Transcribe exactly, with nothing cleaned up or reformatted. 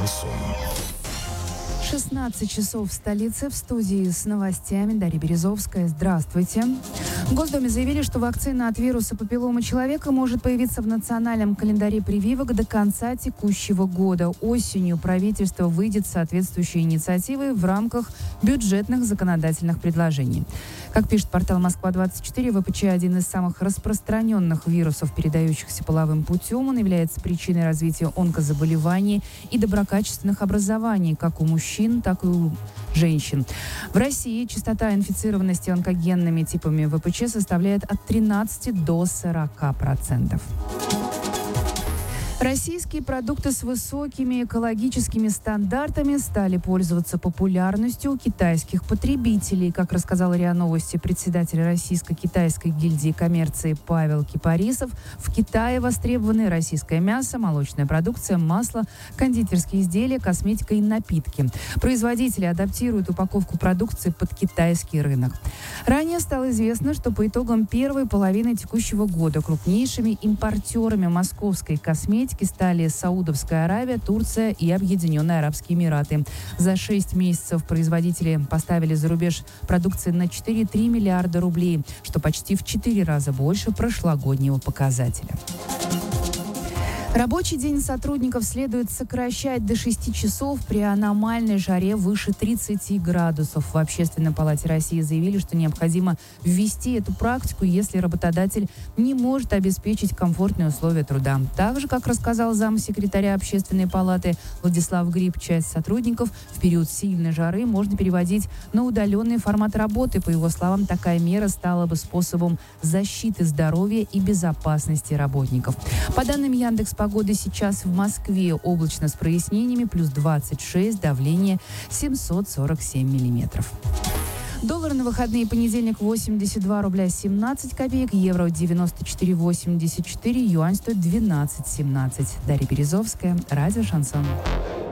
шансон. шестнадцать часов в столице. В студии с новостями Дарья Березовская. Здравствуйте. В Госдуме заявили, что вакцина от вируса папилломы человека может появиться в национальном календаре прививок до конца текущего года. Осенью правительство выйдет с соответствующей инициативой в рамках бюджетных законодательных предложений. Как пишет портал Москва двадцать четыре, ВПЧ – один из самых распространенных вирусов, передающихся половым путем. Он является причиной развития онкозаболеваний и доброкачественных образований как у мужчин, так и у женщин. В России частота инфицированности онкогенными типами ВПЧ составляет от тринадцати до сорока процентов. Российские продукты с высокими экологическими стандартами стали пользоваться популярностью у китайских потребителей. Как рассказал РИА Новости председатель Российско-китайской гильдии коммерции Павел Кипарисов, в Китае востребованы российское мясо, молочная продукция, масло, кондитерские изделия, косметика и напитки. Производители адаптируют упаковку продукции под китайский рынок. Ранее стало известно, что по итогам первой половины текущего года крупнейшими импортерами московской косметики стали Саудовская Аравия, Турция и Объединенные Арабские Эмираты. За шесть месяцев производители поставили за рубеж продукции на четыре целых три десятых миллиарда рублей, что почти в четыре раза больше прошлогоднего показателя. Рабочий день сотрудников следует сокращать до шести часов при аномальной жаре выше тридцати градусов. В Общественной палате России заявили, что необходимо ввести эту практику, если работодатель не может обеспечить комфортные условия труда. Также, как рассказал замсекретаря Общественной палаты Владислав Гриб, часть сотрудников в период сильной жары можно переводить на удаленный формат работы. По его словам, такая мера стала бы способом защиты здоровья и безопасности работников. По данным Яндекс Погоды, сейчас в Москве облачно с прояснениями, плюс двадцать шесть, давление семьсот сорок семь миллиметров. Доллар на выходные: понедельник восемьдесят два рубля семнадцать копеек, евро девяносто четыре восемьдесят четыре, юань стоит двенадцать семнадцать. Дарья Березовская, радио «Шансон».